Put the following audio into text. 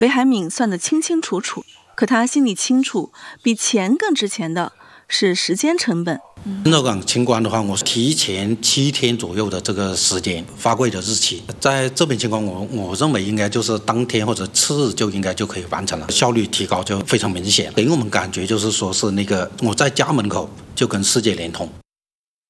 北海敏算得清清楚楚，可他心里清楚，比钱更值钱的是时间成本。 这种情况的话，我是提前7天左右的这个时间发柜的日期，在这边情况我认为应该就是当天或者次日就可以完成了，效率提高就非常明显，给我们感觉就是说是那个我在家门口就跟世界连通。